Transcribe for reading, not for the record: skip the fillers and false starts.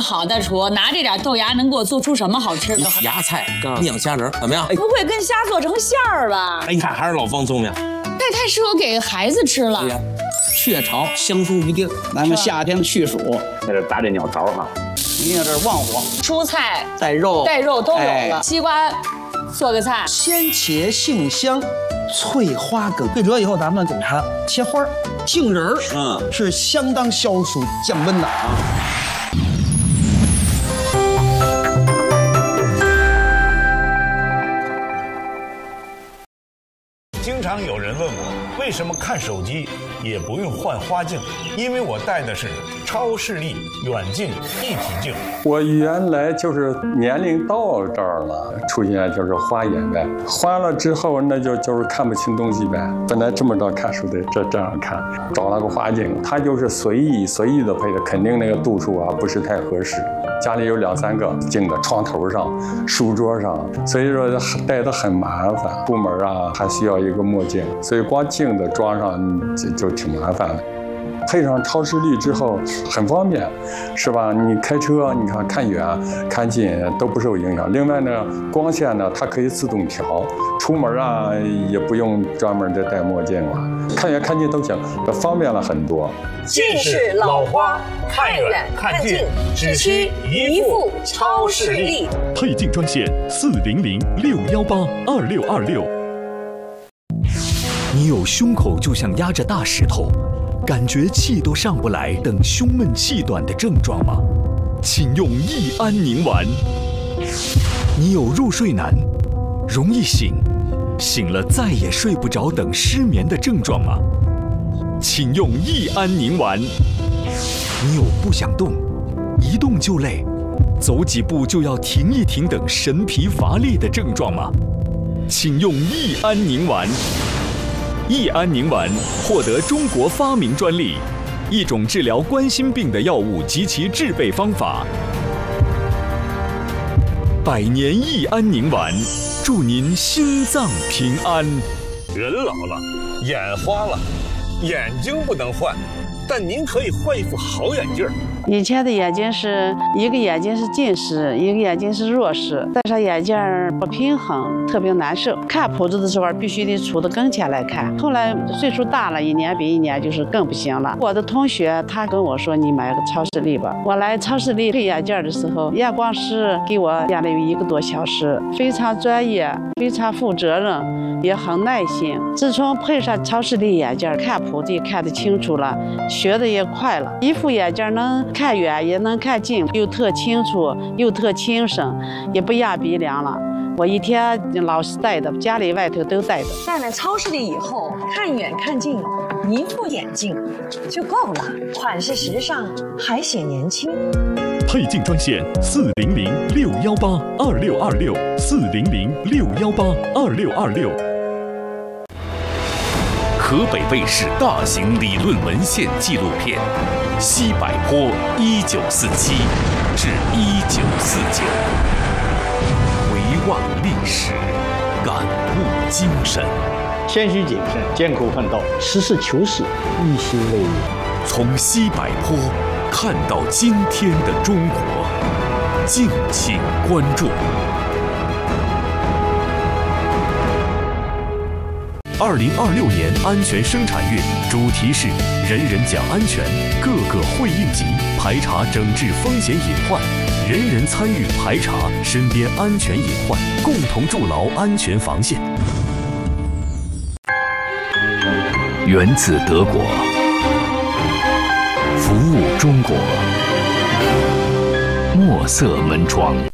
好的厨，拿这点豆芽能给我做出什么好吃的？ 芽菜酿虾仁怎么样？ 不会跟虾做成馅儿吧？ 哎，你看还是老方聪明。 这太适合给孩子吃了。 哎呀，雀巢香酥鱼丁， 咱们夏天去暑， 在这打这鸟巢哈， 一定是旺火。 蔬菜带肉都有了，西瓜做个菜， 鲜茄杏香。脆花梗对折以后，咱们给它切花。杏仁儿，是相当消暑降温的啊。 经常有人问我，为什么看手机也不用换花镜？因为我戴的是超视力远近一体镜。 我原来就是年龄到这儿了，出现就是花眼呗。花了之后，那就是看不清东西呗。本来这么着看书得这样看，找了个花镜，它就是随意的配的，肯定那个度数啊不是太合适。家里有2、3个镜子，床头上、书桌上，所以说戴得很麻烦。出门啊还需要一个墨镜，所以光镜子装上就挺麻烦的。配上超视力之后很方便，是吧？你开车，你看远、看近都不受影响。另外呢，光线呢它可以自动调，出门啊也不用专门再戴墨镜了，看远看近都行，方便了很多。 近视老花，看远看近只需一副超视力。 配镜专线400-618-2626。你有胸口就像压着大石头，感觉气都上不来等胸闷气短的症状吗？请用益安宁丸。你有入睡难、容易醒了再也睡不着等失眠的症状吗？请用益安宁丸。你有不想动、一动就累、走几步就要停一停等神疲乏力的症状吗？请用益安宁丸。益安宁丸获得中国发明专利，一种治疗冠心病的药物及其制备方法。100年益安宁丸，祝您心脏平安。 人老了，眼花了，眼睛不能换，但您可以换一副好眼镜。 以前的眼睛是一个眼睛是近视，一个眼睛是弱视，戴上眼镜不平衡，特别难受。看谱子的时候必须得杵到跟前来看。后来岁数大了，一年比一年就是更不行了。我的同学他跟我说：“你买个超视力吧。”我来超视力配眼镜的时候，验光师给我验了有1个多小时，非常专业，非常负责任，也很耐心。自从配上超视力眼镜，看谱子也看得清楚了，学的也快了。一副眼镜能看远也能看近，又特清楚又特轻省，也不压鼻梁了。我一天老是戴的，家里外头都戴的。 戴了超视力以后，看远看近，一副眼镜就够了，款式时尚，还显年轻。 配镜专线400-618-2626，400-618-2626。河北卫视大型理论文献纪录片《西柏坡1947至1949》，回望历史，感悟精神， 谦虚谨慎，艰苦奋斗，实事求是，一心为民。 从西柏坡看到今天的中国，敬请关注。2026年安全生产月主题是人人讲安全，个个会应急，排查整治风险隐患，人人参与排查身边安全隐患，共同筑牢安全防线。源自德国，服务中国，墨色门窗。